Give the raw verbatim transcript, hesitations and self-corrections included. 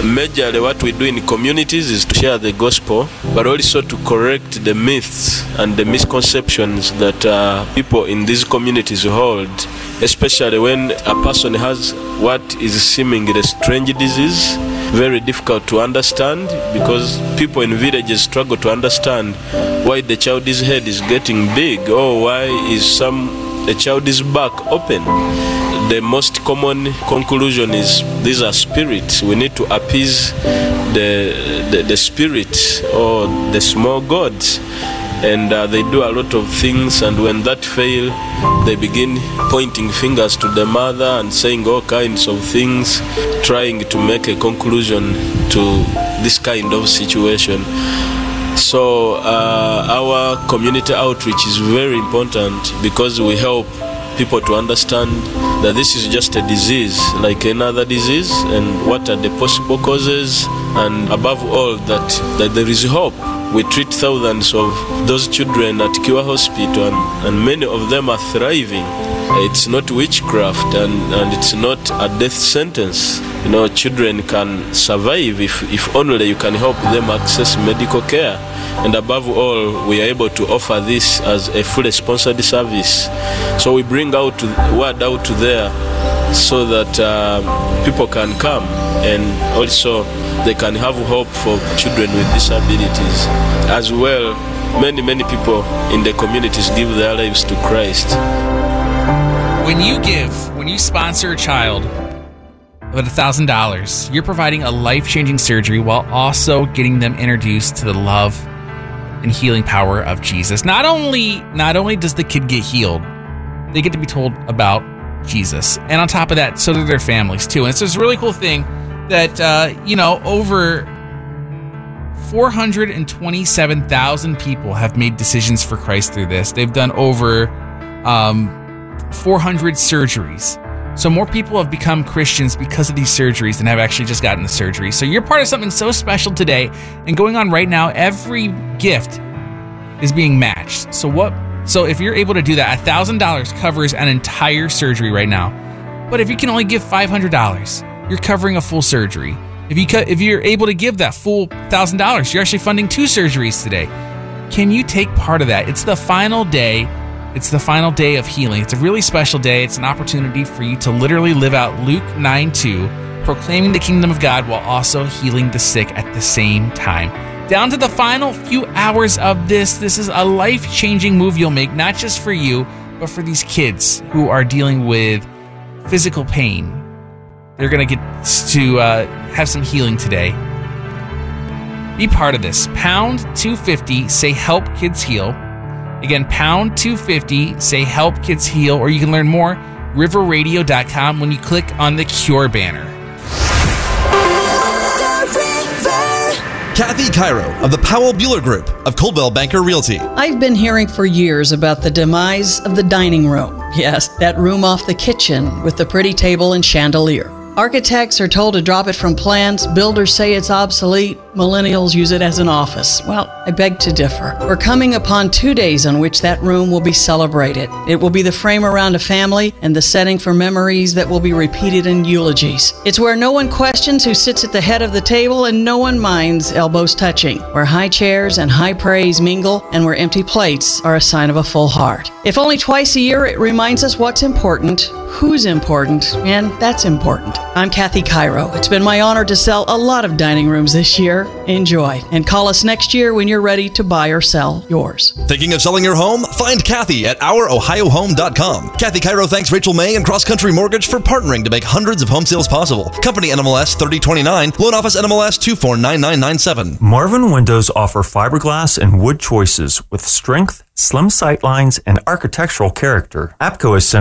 majorly what we do in communities is to share the gospel, but also to correct the myths and the misconceptions that uh, people in these communities hold, especially when a person has what is seemingly a strange disease, very difficult to understand, because people in villages struggle to understand why the child's head is getting big, or why is some the child's back open. The most common conclusion is these are spirits. We need to appease the the, the spirits or the small gods, and uh, they do a lot of things, and when that fail, they begin pointing fingers to the mother and saying all kinds of things, trying to make a conclusion to this kind of situation. So uh, our community outreach is very important, because we help people to understand that this is just a disease like another disease, and what are the possible causes, and above all that, that there is hope. We treat thousands of those children at Cure Hospital, and, and many of them are thriving. It's not witchcraft, and, and it's not a death sentence. You know, children can survive if, if only you can help them access medical care. And above all, we are able to offer this as a fully sponsored service. So we bring out to, word out there so that uh, people can come, and also they can have hope for children with disabilities. As well, many, many people in the communities give their lives to Christ. When you give, when you sponsor a child with one thousand dollars, you're providing a life-changing surgery while also getting them introduced to the love and healing power of Jesus. Not only, not only does the kid get healed, they get to be told about Jesus. And on top of that, so do their families too. And it's this really cool thing that, uh, you know, over four hundred twenty-seven thousand people have made decisions for Christ through this. They've done over um, four hundred surgeries. So more people have become Christians because of these surgeries than have actually just gotten the surgery. So you're part of something so special today, and going on right now, every gift is being matched. So what? So if you're able to do that, one thousand dollars covers an entire surgery right now. But if you can only give five hundred dollars, you're covering a full surgery. If you if you're able to give that full one thousand dollars, you're actually funding two surgeries today. Can you take part of that? It's the final day. It's the final day of healing. It's a really special day. It's an opportunity for you to literally live out Luke nine two, proclaiming the kingdom of God while also healing the sick at the same time. Down to the final few hours of this, this is a life-changing move you'll make, not just for you, but for these kids who are dealing with physical pain. They're going to get to uh, have some healing today. Be part of this. Pound two fifty, say help kids heal. Again, pound two fifty, say help kids heal, or you can learn more, river radio dot com, when you click on the Cure banner. Kathy Cairo of the Powell Bueller Group of Coldwell Banker Realty. I've been hearing for years about the demise of the dining room. Yes, that room off the kitchen with the pretty table and chandelier. Architects are told to drop it from plans. Builders say it's obsolete. Millennials use it as an office. Well, I beg to differ. We're coming upon two days on which that room will be celebrated. It will be the frame around a family and the setting for memories that will be repeated in eulogies. It's where no one questions who sits at the head of the table and no one minds elbows touching, where high chairs and high praise mingle and where empty plates are a sign of a full heart. If only twice a year, it reminds us what's important, who's important, and that's important. I'm Kathy Cairo. It's been my honor to sell a lot of dining rooms this year. Enjoy, and call us next year when you're ready to buy or sell yours. Thinking of selling your home? Find Kathy at our ohio home dot com. Kathy Cairo thanks Rachel May and Cross Country Mortgage for partnering to make hundreds of home sales possible. Company N M L S thirty twenty-nine, loan office N M L S two four nine nine nine seven. Marvin Windows offer fiberglass and wood choices with strength, slim sight lines, and architectural character. APCO is